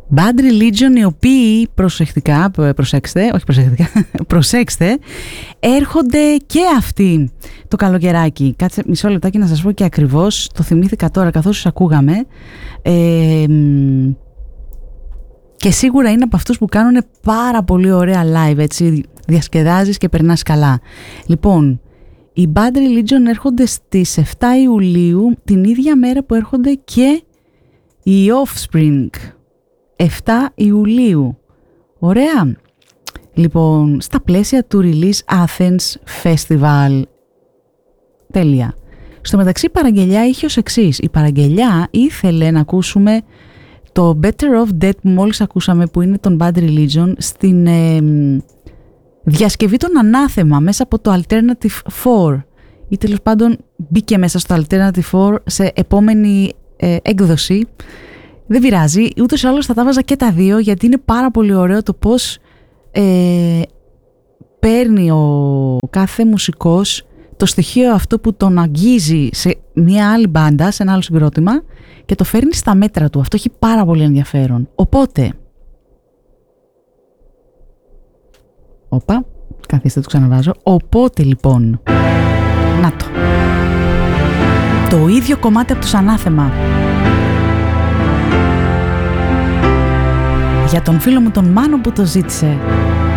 Bad Religion, οι οποίοι προσέξτε, έρχονται και αυτοί το καλοκαιράκι. Κάτσε μισό λεπτάκι να σας πω και ακριβώς, το θυμήθηκα τώρα καθώς τους ακούγαμε. Και σίγουρα είναι από αυτούς που κάνουν πάρα πολύ ωραία live, έτσι, διασκεδάζεις και περνάς καλά. Λοιπόν, οι Bad Religion έρχονται στις 7 Ιουλίου, την ίδια μέρα που έρχονται και οι Offspring. 7 Ιουλίου. Ωραία. Λοιπόν, στα πλαίσια του Release Athens Festival. Τέλεια. Στο μεταξύ η παραγγελιά είχε ως εξής. Η παραγγελιά ήθελε να ακούσουμε το Better Off Dead που μόλις ακούσαμε, που είναι τον Bad Religion, στην διασκευή των Ανάθεμα μέσα από το Alternative 4, ή τέλος πάντων μπήκε μέσα στο Alternative 4 σε επόμενη έκδοση. Δεν πειράζει, ούτως ή άλλως θα τα βάζα και τα δύο, γιατί είναι πάρα πολύ ωραίο το πώς παίρνει ο κάθε μουσικός το στοιχείο αυτό που τον αγγίζει σε μια άλλη μπάντα, σε ένα άλλο συγκρότημα, και το φέρνει στα μέτρα του. Αυτό έχει πάρα πολύ ενδιαφέρον. Οπότε, καθίστε, το ξαναβάζω. Οπότε λοιπόν, να το ίδιο κομμάτι από τους Ανάθεμα. Για τον φίλο μου τον Μάνο που το ζήτησε.